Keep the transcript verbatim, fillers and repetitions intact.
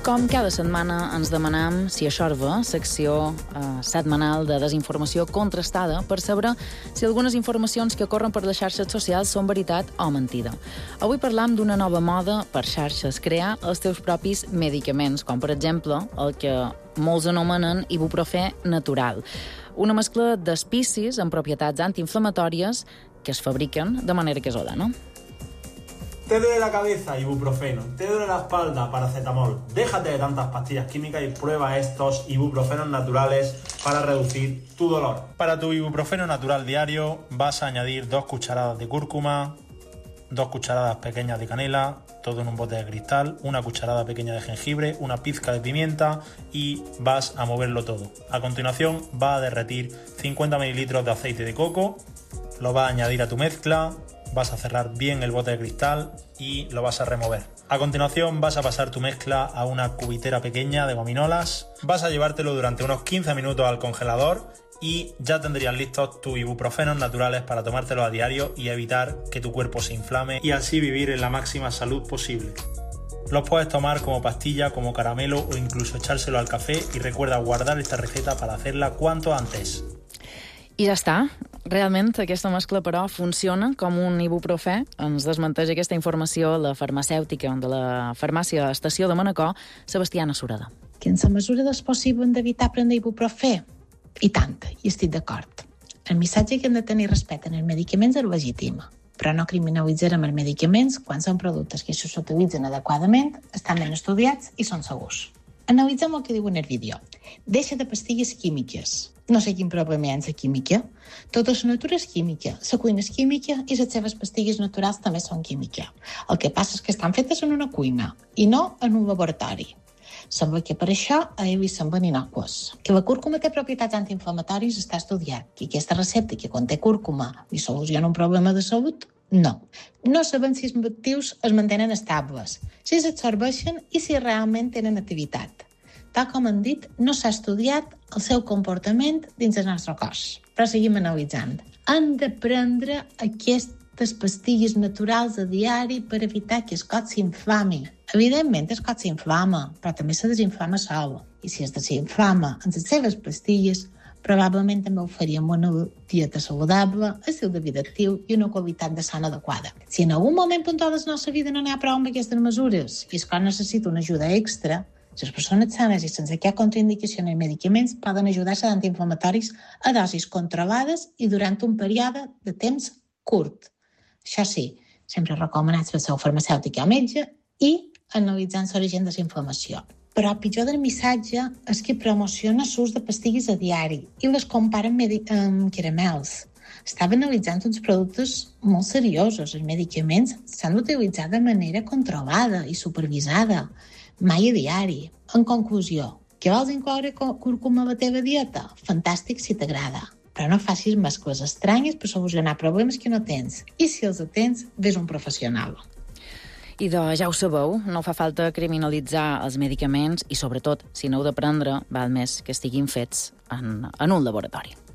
Com cada setmana ens demanam si això és bé, secció eh, setmanal de desinformació contrastada per saber si algunes informacions que corren per les xarxes socials són veritat o mentida. Avui parlam d'una nova moda per xarxes, crear els teus propis medicaments, com per exemple el que molts anomenen ibuprofè natural. Una mescla d'espicis amb propietats antiinflamatòries que es fabriquen de manera casola, no? Te duele la cabeza, ibuprofeno. Te duele la espalda, paracetamol. Déjate de tantas pastillas químicas y prueba estos ibuprofenos naturales para reducir tu dolor. Para tu ibuprofeno natural diario vas a añadir dos cucharadas de cúrcuma, dos cucharadas pequeñas de canela, todo en un bote de cristal, una cucharada pequeña de jengibre, una pizca de pimienta y vas a moverlo todo. A continuación va a derretir cincuenta mililitros de aceite de coco, lo va a añadir a tu mezcla. Vas a cerrar bien el bote de cristal y lo vas a remover. A continuación vas a pasar tu mezcla a una cubitera pequeña de gominolas. Vas a llevártelo durante unos quince minutos al congelador y ya tendrías listos tus ibuprofenos naturales para tomártelo a diario y evitar que tu cuerpo se inflame y así vivir en la máxima salud posible. Los puedes tomar como pastilla, como caramelo o incluso echárselo al café y recuerda guardar esta receta para hacerla cuanto antes. I ja està. Realment, aquesta mescla, però, funciona com un ibuprofè. Ens desmenteix aquesta informació la farmacèutica de la farmàcia Estació de Manacor, Sebastiana Sureda. Que en la mesura del possible hem d'evitar prendre ibuprofè? I tant, i estic d'acord. El missatge que hem de tenir respecte en els medicaments és legítim, però no criminalitzarem els medicaments quan són productes que s'utilitzen adequadament, estan ben estudiats i són segurs. Analitzem el que diu en el vídeo. Deixa de pastilles químiques. No sé quin problema hi ha en la química. Tota la natura és química, la cuina és química i les seves pastilles naturals també són química. El que passa és que estan fetes en una cuina i no en un laboratori. Sembla que per això a ell li semblen innocues. Que la cúrcuma té propietats antiinflamatòries està estudiat, que aquesta recepta que conté cúrcuma li soluciona un problema de salut? No. No sabem si els actius es mantenen estables, si s'absorbeixen i si realment tenen activitat. Tal com han dit, no s'ha estudiat el seu comportament dins el nostre cos. Però seguim analitzant. Han de prendre aquestes pastilles naturals a diari per evitar que el cos s'inflami. Evidentment, el cos s'inflama, però també se desinflama sol. I si es desinflama amb les seves pastilles, probablement també ho faríem una dieta saludable, estil de vida actiu i una qualitat de son adequada. Si en algun moment puntual de la nostra vida no n'hi ha prou amb aquestes mesures i el cos necessita una ajuda extra, les persones sanes i sense cap contraindicació en els medicaments poden ajudar-se d'antiinflamatoris a dosis controlades i durant un període de temps curt. Això sí, sempre recomanats pel seu farmacèutic o metge i analitzant l'origen de la inflamació. Però el pitjor del missatge és que promociona l'ús de pastilles a diari i les compara amb, medi- amb caramels. Estava analitzant uns productes molt seriosos. Els medicaments s'han d'utilitzar de manera controlada i supervisada, mai a diari. En conclusió, que vols incloure cúrcuma a la teva dieta? Fantàstic si t'agrada. Però no facis mescles estranyes per solucionar problemes que no tens. I si els tens, ves un professional. I de, ja ho sabeu, no fa falta criminalitzar els medicaments i, sobretot, si no heu de prendre, val més que estiguin fets en, en un laboratori.